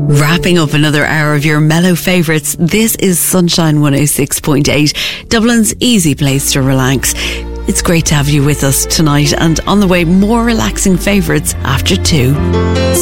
Wrapping up another hour of your mellow favourites, this is Sunshine 106.8, Dublin's easy place to relax. It's great to have you with us tonight, and on the way, more relaxing favourites after 2.